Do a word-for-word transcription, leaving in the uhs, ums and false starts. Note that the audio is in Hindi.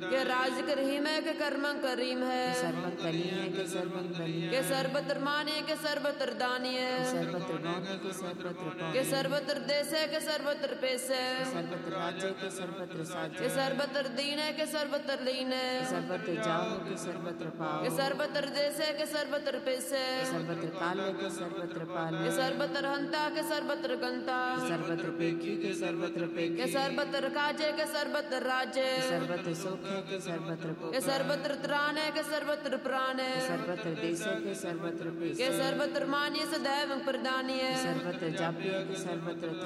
के राज करीम है के कर्म करीम है, सर्वं कली है के सर्वं बली है, के सर्वत्र मान्य के सर्वत्र दानी है, सर्वत्र गौण है के सर्वत्र पौन के सर्वत्र देश है के सर्वत्र पेश है, सर्वत्र राज्य के सर्वत्र साज के सर्वत्र दीन है के सर्वत्र लीन है, सर्वत्र जाओ के सर्वत्र पाओ, के सर्वत्र देश है के सर्वत्र पेश है, सर्वत्र काल है के सर्वत्र पाल के सर्वत्र हंता के सर्वत्र गंता, सर्वत्र पेखी के सर्वत्र पेखी के सर्वत्र काजे के सर्वत्र राज्य, सर्वत्र सुख है के सर्वत्र के सर्वत्र त्राण है के सर्वत्र प्राण है, सर्वत्र देश है के सर्वत्र पेश के सर्वत्र मान्य सदैव प्रदानी है, सर्वत्र जाप्य है के सर्वत्र